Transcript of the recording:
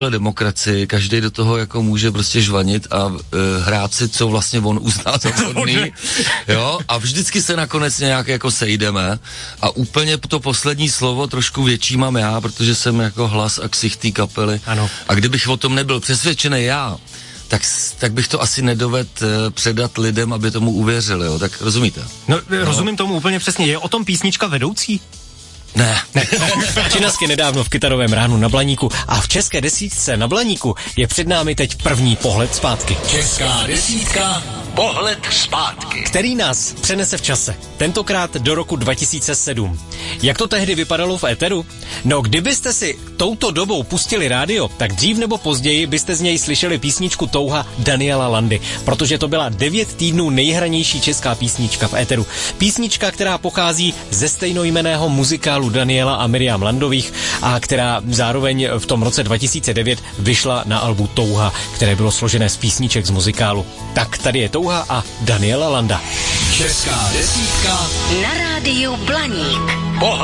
demokracii, každý do toho jako může prostě žvanit a hrát si, co vlastně on uzná za vhodný, jo, a vždycky se nakonec nějak jako sejdeme a úplně to poslední slovo trošku větší mám já, protože jsem jako hlas a ksich té kapely. Ano. A kdybych o tom nebyl přesvědčený já, tak bych to asi nedovedl předat lidem, aby tomu uvěřili, jo, tak rozumíte? No, rozumím tomu úplně přesně. Je o tom písnička vedoucí? Ne. Činasky nedávno v Kytarovém ránu na Blaníku a v České desítce na Blaníku je před námi teď první pohled zpátky. Česká desítka, pohled zpátky. Který nás přenese v čase. Tentokrát do roku 2007. Jak to tehdy vypadalo v éteru? No, kdybyste si touto dobou pustili rádio, tak dřív nebo později byste z něj slyšeli písničku Touha Daniela Landy, protože to byla 9 týdnů nejhranější česká písnička v éteru. Písnička, která pochází ze stejnojmenného muzikálu Daniela a Miriam Landových a která zároveň v tom roce 2009 vyšla na albu Touha, které bylo složené z písniček z muzikálu. Tak tady je Touha a Daniela Landa. Česká desítka na rádiu Blaník.